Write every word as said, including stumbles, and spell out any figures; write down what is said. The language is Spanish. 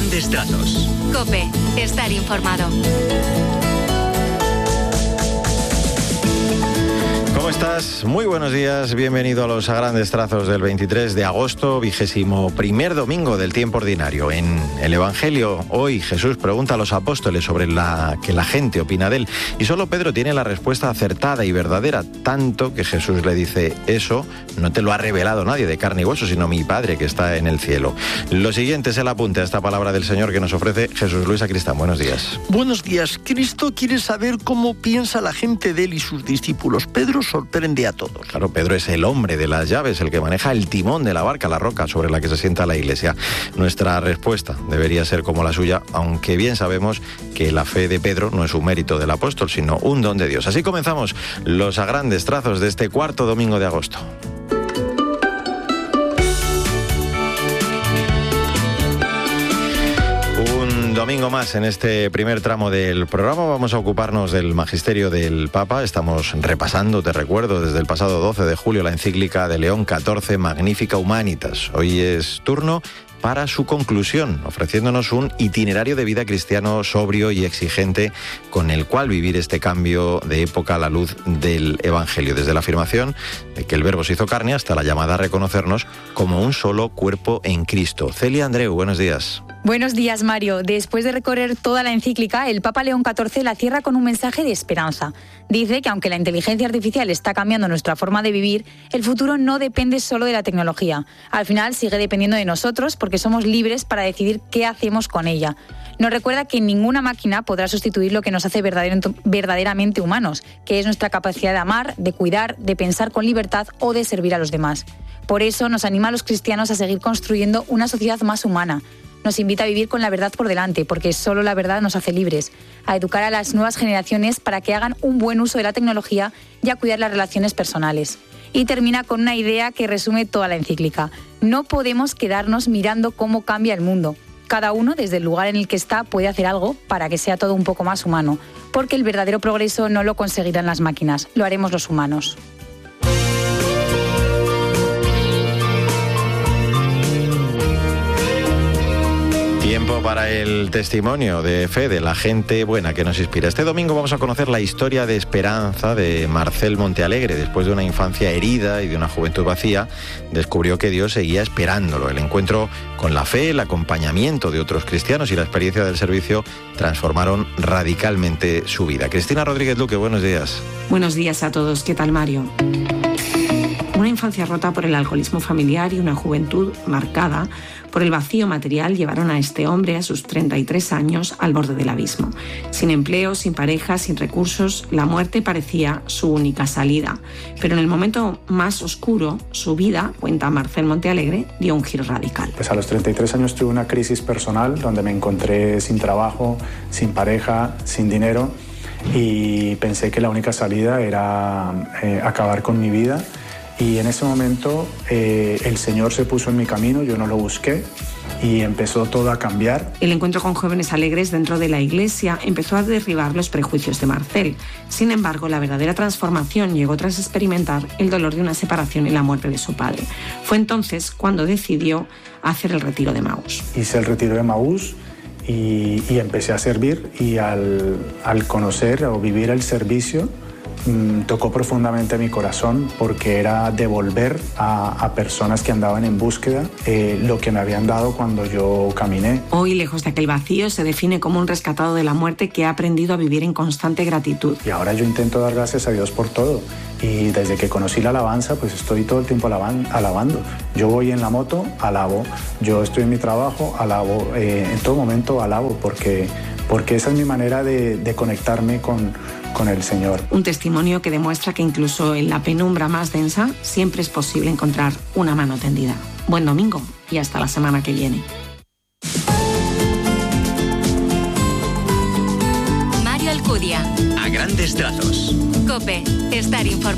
grandes trazos. COPE, estar informado. ¿Cómo estás? Muy buenos días, bienvenido a los a grandes trazos del veintitrés de agosto, vigésimo primer domingo del tiempo ordinario. En el Evangelio, hoy Jesús pregunta a los apóstoles sobre la que la gente opina de él, y solo Pedro tiene la respuesta acertada y verdadera, tanto que Jesús le dice: eso no te lo ha revelado nadie de carne y hueso, sino mi Padre que está en el cielo. Lo siguiente es el apunte a esta palabra del Señor que nos ofrece Jesús Luis Sacristán. Buenos días. Buenos días. Cristo quiere saber cómo piensa la gente de él y sus discípulos. Pedro sorprende a todos. Claro, Pedro es el hombre de las llaves, el que maneja el timón de la barca, la roca sobre la que se sienta la Iglesia. Nuestra respuesta debería ser como la suya, aunque bien sabemos que la fe de Pedro no es un mérito del apóstol, sino un don de Dios. Así comenzamos los a grandes trazos de este cuarto domingo de agosto. Domingo más en este primer tramo del programa. Vamos a ocuparnos del magisterio del Papa. Estamos repasando, te recuerdo, desde el pasado doce de julio la encíclica de León catorce, Magnificat Humanitas. Hoy es turno para su conclusión, ofreciéndonos un itinerario de vida cristiano sobrio y exigente con el cual vivir este cambio de época a la luz del Evangelio, desde la afirmación de que el Verbo se hizo carne hasta la llamada a reconocernos como un solo cuerpo en Cristo. Celia Andreu, buenos días. Buenos días, Mario. Después de recorrer toda la encíclica, el Papa León catorce la cierra con un mensaje de esperanza. Dice que aunque la inteligencia artificial está cambiando nuestra forma de vivir, el futuro no depende solo de la tecnología. Al final sigue dependiendo de nosotros porque somos libres para decidir qué hacemos con ella. Nos recuerda que ninguna máquina podrá sustituir lo que nos hace verdaderamente humanos, que es nuestra capacidad de amar, de cuidar, de pensar con libertad o de servir a los demás. Por eso nos anima a los cristianos a seguir construyendo una sociedad más humana. Nos invita a vivir con la verdad por delante, porque solo la verdad nos hace libres, a educar a las nuevas generaciones para que hagan un buen uso de la tecnología y a cuidar las relaciones personales. Y termina con una idea que resume toda la encíclica. No podemos quedarnos mirando cómo cambia el mundo. Cada uno, desde el lugar en el que está, puede hacer algo para que sea todo un poco más humano, porque el verdadero progreso no lo conseguirán las máquinas, lo haremos los humanos. Tiempo para el testimonio de fe de la gente buena que nos inspira. Este domingo vamos a conocer la historia de esperanza de Marcel Montealegre. Después de una infancia herida y de una juventud vacía, descubrió que Dios seguía esperándolo. El encuentro con la fe, el acompañamiento de otros cristianos y la experiencia del servicio transformaron radicalmente su vida. Cristina Rodríguez Luque, buenos días. Buenos días a todos. ¿Qué tal, Mario? Una infancia rota por el alcoholismo familiar y una juventud marcada por el vacío material llevaron a este hombre a sus treinta y tres años al borde del abismo. Sin empleo, sin pareja, sin recursos, la muerte parecía su única salida. Pero en el momento más oscuro, su vida, cuenta Marcel Montealegre, dio un giro radical. Pues a los treinta y tres años tuve una crisis personal donde me encontré sin trabajo, sin pareja, sin dinero y pensé que la única salida era eh, acabar con mi vida. Y en ese momento eh, el Señor se puso en mi camino, yo no lo busqué y empezó todo a cambiar. El encuentro con jóvenes alegres dentro de la iglesia empezó a derribar los prejuicios de Marcel. Sin embargo, la verdadera transformación llegó tras experimentar el dolor de una separación y la muerte de su padre. Fue entonces cuando decidió hacer el retiro de Emaús. Hice el retiro de Emaús y, y empecé a servir y al, al conocer o vivir el servicio, tocó profundamente mi corazón porque era devolver a, a personas que andaban en búsqueda eh, lo que me habían dado cuando yo caminé. Hoy, lejos de aquel vacío, se define como un rescatado de la muerte que ha aprendido a vivir en constante gratitud. Y ahora yo intento dar gracias a Dios por todo. Y desde que conocí la alabanza, pues estoy todo el tiempo alaban, alabando. Yo voy en la moto, alabo. Yo estoy en mi trabajo, alabo. Eh, en todo momento alabo porque, porque esa es mi manera de, de conectarme con, con el Señor. Un testimonio que demuestra que incluso en la penumbra más densa siempre es posible encontrar una mano tendida. Buen domingo y hasta la semana que viene. Mario Alcudia. A grandes trazos. COPE, estar informado.